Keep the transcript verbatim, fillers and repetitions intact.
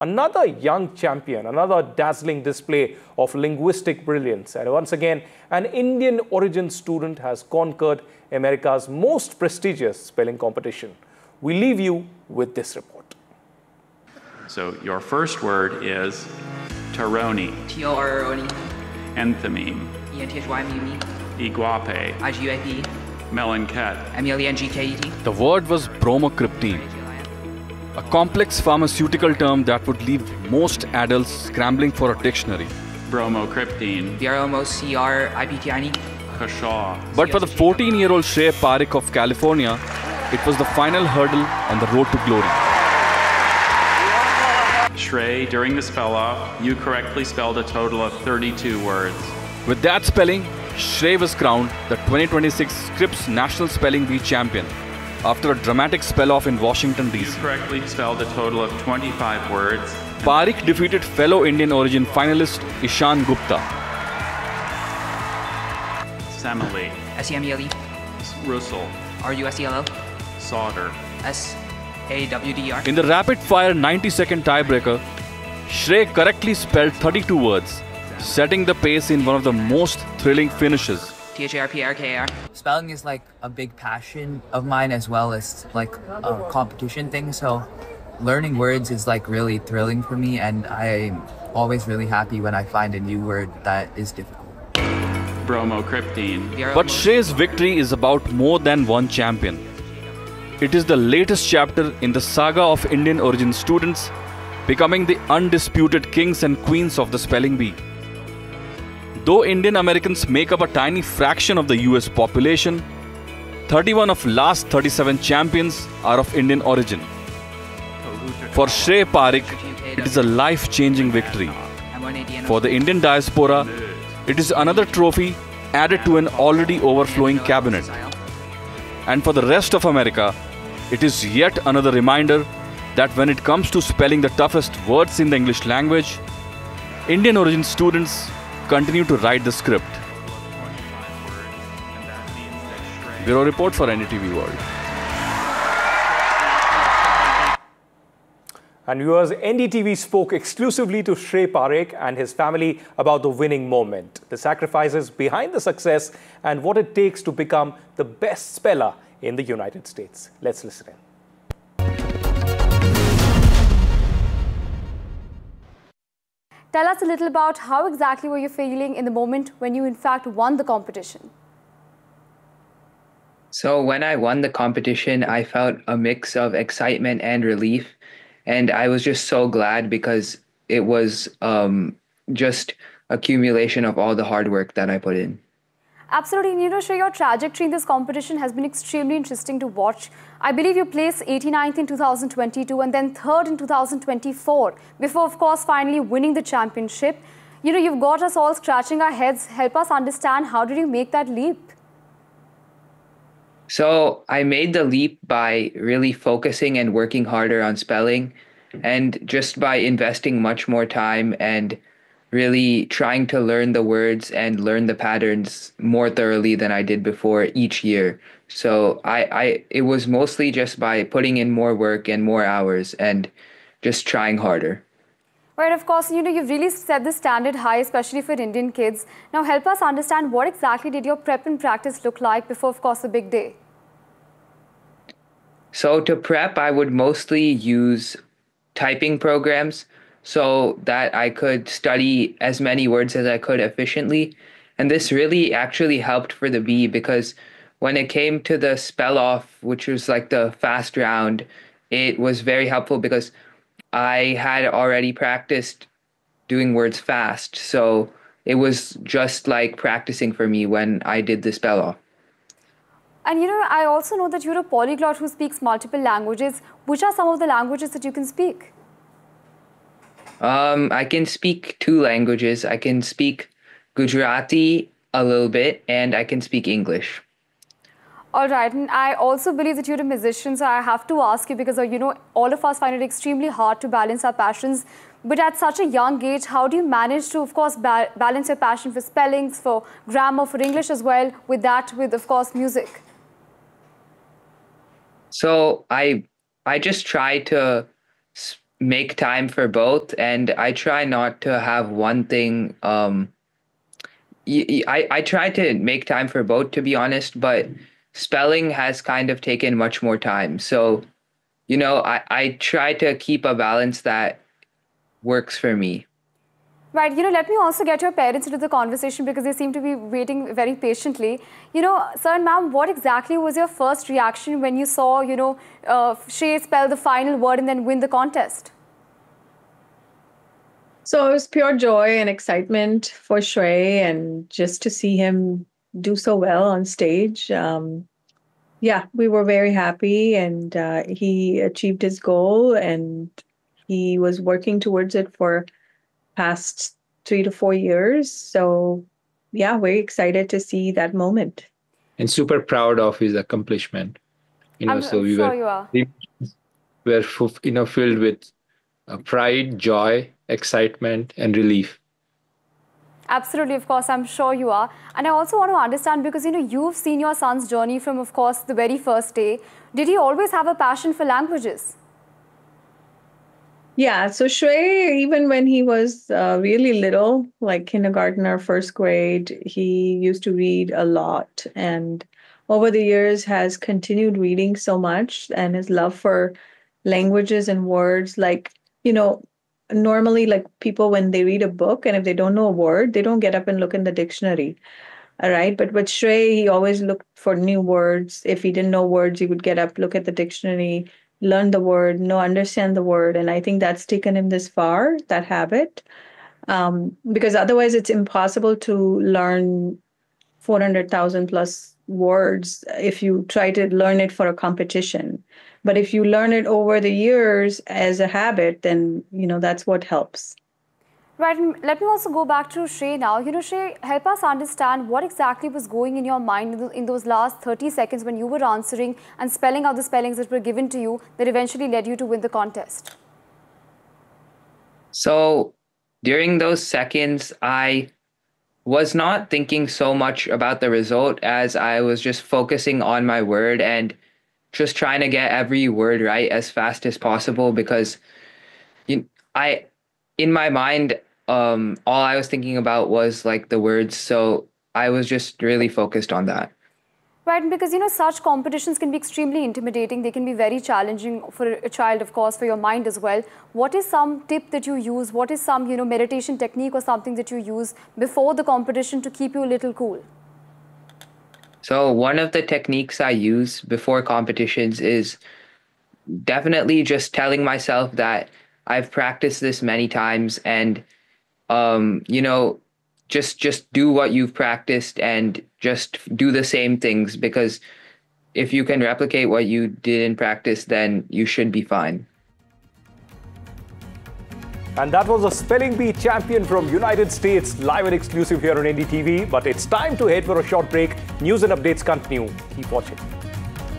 Another young champion, another dazzling display of linguistic brilliance. And once again, an Indian origin student has conquered America's most prestigious spelling competition. We leave you with this report. So your first word is Taroni. T O R O N E. Enthymeme. E N T H Y M E. Iguape. I G U A P. Melanket. M E L E N G K E T. The word was bromocriptine, a complex pharmaceutical term that would leave most adults scrambling for a dictionary. Bromocriptine. B R O M O C R I P T I N E. Kashaw. But for the fourteen-year-old Shrey Parikh of California, it was the final hurdle on the road to glory. Shrey, during the spell-off, you correctly spelled a total of thirty-two words. With that spelling, Shrey was crowned the twenty twenty-six Scripps National Spelling Bee champion after a dramatic spell-off in Washington, D You C correctly spelled a total of twenty-five words. Parikh defeated fellow Indian origin finalist Ishan Gupta. Semele. S E M E L E. Russell. R U S E L L. Solder. S A W D E R. In the rapid-fire ninety-second tiebreaker, Shrey correctly spelled thirty-two words, setting the pace in one of the most thrilling finishes. T H A R P R K A R. Spelling is like a big passion of mine as well as like a competition thing. So learning words is like really thrilling for me, and I'm always really happy when I find a new word that is difficult. Bromocriptine. But Shrey's victory is about more than one champion. It is the latest chapter in the saga of Indian origin students becoming the undisputed kings and queens of the spelling bee. Though Indian Americans make up a tiny fraction of the U S population, thirty-one of last thirty-seven champions are of Indian origin. For Shrey Parikh, it is a life-changing victory. For the Indian diaspora, it is another trophy added to an already overflowing cabinet. And for the rest of America, it is yet another reminder that when it comes to spelling the toughest words in the English language, Indian origin students continue to write the script. Bureau Report for N D T V World. And viewers, N D T V spoke exclusively to Shrey Parikh and his family about the winning moment, the sacrifices behind the success, and what it takes to become the best speller in the United States. Let's listen in. Tell us a little about how exactly were you feeling in the moment when you in fact won the competition? So when I won the competition, I felt a mix of excitement and relief. And I was just so glad because it was um, just accumulation of all the hard work that I put in. Absolutely. And you know, Shrey, your trajectory in this competition has been extremely interesting to watch. I believe you placed eighty-ninth in two thousand twenty-two and then third in two thousand twenty-four before, of course, finally winning the championship. You know, you've got us all scratching our heads. Help us understand, how did you make that leap? So I made the leap by really focusing and working harder on spelling, and just by investing much more time and really trying to learn the words and learn the patterns more thoroughly than I did before each year. So I, I it was mostly just by putting in more work and more hours and just trying harder. Right, of course, you know, you've really set the standard high, especially for Indian kids. Now help us understand, what exactly did your prep and practice look like before, of course, the big day? So to prep, I would mostly use typing programs so that I could study as many words as I could efficiently. And this really actually helped for the bee, because when it came to the spell off, which was like the fast round, it was very helpful because I had already practiced doing words fast. So it was just like practicing for me when I did the spell off. And you know, I also know that you're a polyglot who speaks multiple languages. Which are some of the languages that you can speak? Um, I can speak two languages. I can speak Gujarati a little bit, and I can speak English. All right, and I also believe that you're a musician, so I have to ask you, because, you know, all of us find it extremely hard to balance our passions. But at such a young age, how do you manage to, of course, ba balance your passion for spellings, for grammar, for English as well, with that, with, of course, music? So I, I just try to make time for both, and I try not to have one thing. Um, I, I try to make time for both, to be honest, but spelling has kind of taken much more time. So, you know, I, I try to keep a balance that works for me. Right, you know, let me also get your parents into the conversation because they seem to be waiting very patiently. You know, sir and ma'am, what exactly was your first reaction when you saw, you know, uh, Shrey spell the final word and then win the contest? So it was pure joy and excitement for Shrey, and just to see him do so well on stage. Um, yeah, we were very happy, and uh, he achieved his goal, and he was working towards it for past three to four years. So yeah, very excited to see that moment. And super proud of his accomplishment. You know, I'm so we sure were, you are. we were you know, filled with uh, pride, joy, excitement, and relief. Absolutely, of course, I'm sure you are. And I also want to understand, because, you know, you've seen your son's journey from, of course, the very first day. Did he always have a passion for languages? Yeah, so Shrey, even when he was uh, really little, like kindergarten or first grade, he used to read a lot. And over the years has continued reading so much, and his love for languages and words, like, you know, normally like people when they read a book and if they don't know a word, they don't get up and look in the dictionary. All right. But with Shrey, he always looked for new words. If he didn't know words, he would get up, look at the dictionary, learn the word, know, understand the word. And I think that's taken him this far, that habit, um, because otherwise it's impossible to learn four hundred thousand plus words if you try to learn it for a competition. But if you learn it over the years as a habit, then, you know, that's what helps. Right, and let me also go back to Shrey now. You know, Shrey, help us understand what exactly was going in your mind in those last thirty seconds when you were answering and spelling out the spellings that were given to you that eventually led you to win the contest. So during those seconds, I was not thinking so much about the result as I was just focusing on my word and just trying to get every word right as fast as possible, because you, I, in my mind, um, all I was thinking about was like the words. So I was just really focused on that. Right, because, you know, such competitions can be extremely intimidating. They can be very challenging for a child, of course, for your mind as well. What is some tip that you use? What is some, you know, meditation technique or something that you use before the competition to keep you a little cool? So one of the techniques I use before competitions is definitely just telling myself that I've practiced this many times, and, um, you know, just just do what you've practiced and just do the same things, because if you can replicate what you did in practice, then you should be fine. And that was a Spelling Bee champion from United States, live and exclusive here on N D T V. But it's time to head for a short break. News and updates continue. Keep watching.